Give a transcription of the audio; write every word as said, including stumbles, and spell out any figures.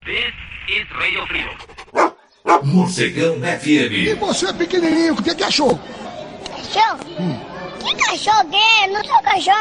This is Radio Freedom. Morcegão F M. E você, pequenininho, o que, que achou? Cachorro? Hum. Que cachorro que é? Não sou cachorro,